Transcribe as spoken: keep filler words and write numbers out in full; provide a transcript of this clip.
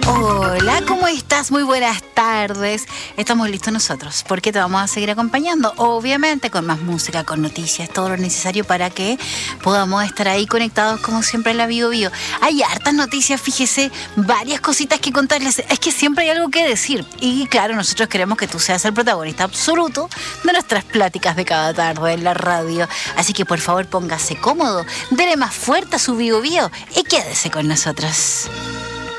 Hola, ¿cómo estás? Muy buenas tardes. Estamos listos nosotros porque te vamos a seguir acompañando, obviamente con más música, con noticias, todo lo necesario para que podamos estar ahí conectados como siempre en la Bio Bio. Hay hartas noticias, fíjese, varias cositas que contarles. Es que siempre hay algo que decir y claro, nosotros queremos que tú seas el protagonista absoluto de nuestras pláticas de cada tarde en la radio. Así que por favor póngase cómodo, dele más fuerte a su Bio Bio y quédese con nosotros.